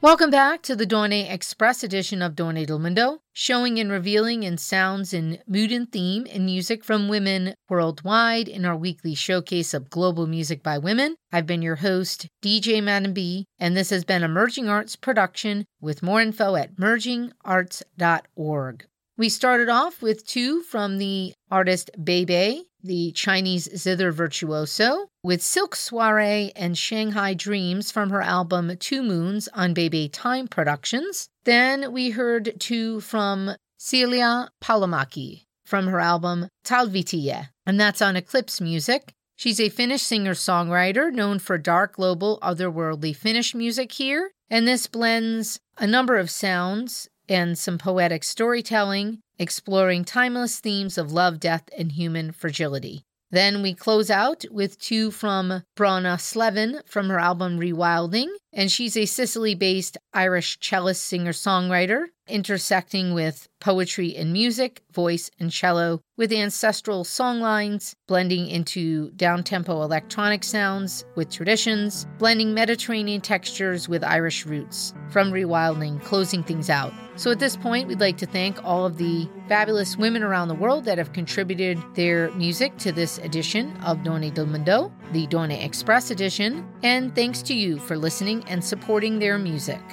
Welcome back to the Dawn Express edition of Dawn del Mundo, showing and revealing in sounds and mood and theme and music from women worldwide in our weekly showcase of global music by women. I've been your host, DJ Madam B, and this has been a Merging Arts production with more info at mergingarts.org. We started off with two from the artist Bebe, the Chinese zither virtuoso, with Silk Soiree and Shanghai Dreams from her album Two Moons on Bebe Time Productions. Then we heard two from Celia Palomaki from her album Talvitie, and that's on Eclipse Music. She's a Finnish singer-songwriter known for dark, global, otherworldly Finnish music here, and this blends a number of sounds and some poetic storytelling, exploring timeless themes of love, death, and human fragility. Then we close out with two from Brana Slevin from her album Rewilding, and she's a Sicily-based Irish cellist singer-songwriter, intersecting with poetry and music, voice and cello, with ancestral songlines, blending into down-tempo electronic sounds with traditions, blending Mediterranean textures with Irish roots. From Rewilding, closing things out. So at this point, we'd like to thank all of the fabulous women around the world that have contributed their music to this edition of Dawn del Mundo, the Dawn Express edition, and thanks to you for listening and supporting their music.